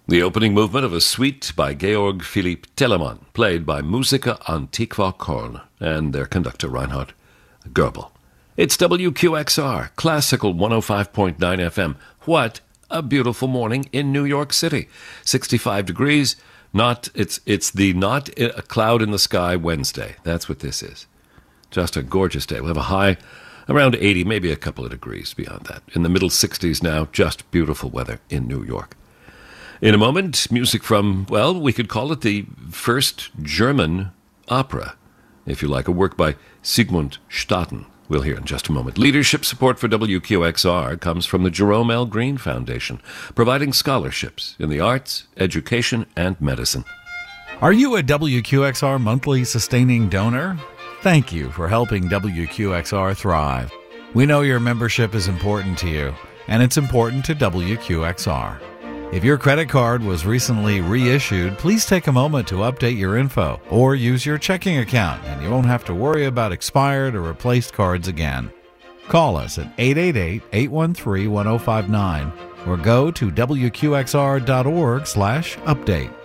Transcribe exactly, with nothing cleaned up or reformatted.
The opening movement of a suite by Georg Philipp Telemann, played by Musica Antiqua Köln and their conductor Reinhard Goebel. It's W Q X R, Classical one oh five point nine F M. What a beautiful morning in New York City. sixty-five degrees, not it's it's the not a cloud in the sky Wednesday. That's what this is. Just a gorgeous day. We'll have a high around eighty, maybe a couple of degrees beyond that. In the middle sixties now, just beautiful weather in New York. In a moment, music from, well, we could call it the first German opera, if you like, a work by Sigmund Staden. We'll hear in just a moment. Leadership support for W Q X R comes from the Jerome L. Green Foundation, providing scholarships in the arts, education, and medicine. Are you a W Q X R monthly sustaining donor? Thank you for helping W Q X R thrive. We know your membership is important to you, and it's important to W Q X R. If your credit card was recently reissued, please take a moment to update your info or use your checking account, and you won't have to worry about expired or replaced cards again. Call us at eight eight eight, eight one three, one oh five nine or go to W Q X R dot org slash update.